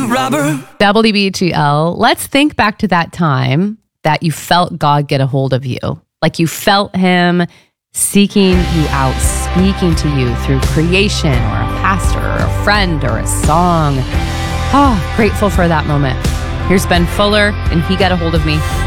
robber. WBGL, let's think back to that time that you felt God get a hold of you. Like you felt him seeking you out, speaking to you through creation or a pastor or a friend or a song. Grateful for that moment. Here's Ben Fuller and He Got a Hold of Me.